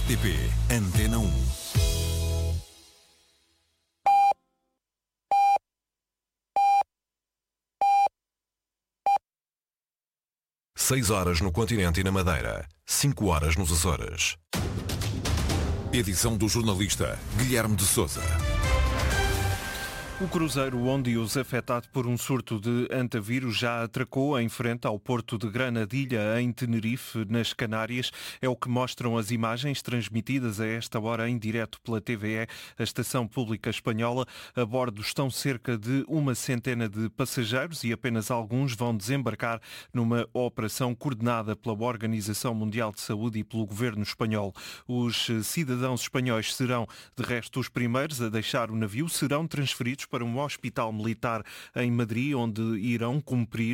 RTP Antena 1. Seis horas no continente e na Madeira, 5 horas nos Açores. Edição do jornalista Guilherme de Sousa. O cruzeiro Ondius, afetado por um surto de antavírus, já atracou em frente ao porto de Granadilha, em Tenerife, nas Canárias. É o que mostram as imagens transmitidas a esta hora em direto pela TVE, a estação pública espanhola. A bordo estão cerca de 100 de passageiros e apenas alguns vão desembarcar numa operação coordenada pela Organização Mundial de Saúde e pelo governo espanhol. Os cidadãos espanhóis serão, de resto, os primeiros a deixar o navio, serão transferidos para um hospital militar em Madrid, onde irão cumprir